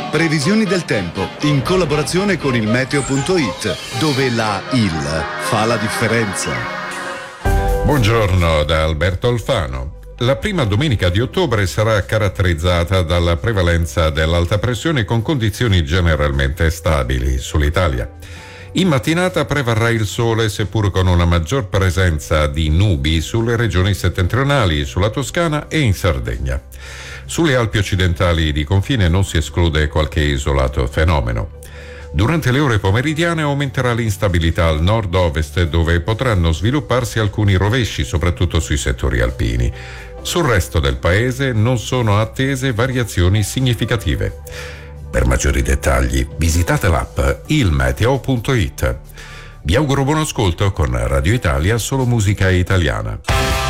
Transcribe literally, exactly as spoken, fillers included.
Previsioni del tempo in collaborazione con il meteo punto it, dove la il fa la differenza. Buongiorno da Alberto Alfano. La prima domenica di ottobre sarà caratterizzata dalla prevalenza dell'alta pressione con condizioni generalmente stabili sull'Italia. In mattinata prevarrà il sole, seppur con una maggior presenza di nubi sulle regioni settentrionali, sulla Toscana e in Sardegna. Sulle Alpi occidentali di confine non si esclude qualche isolato fenomeno. Durante le ore pomeridiane aumenterà l'instabilità al nord-ovest, dove potranno svilupparsi alcuni rovesci, soprattutto sui settori alpini. Sul resto del paese non sono attese variazioni significative. Per maggiori dettagli visitate l'app il meteo punto it. Vi auguro buon ascolto con Radio Italia, solo musica italiana.